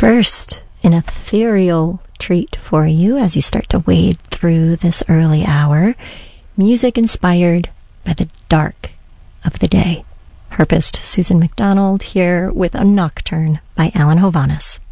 First, an ethereal treat for you as you start to wade through this early hour, music inspired by the dark of the day. Harpist Susan McDonald here with a Nocturne by Alan Hovhaness.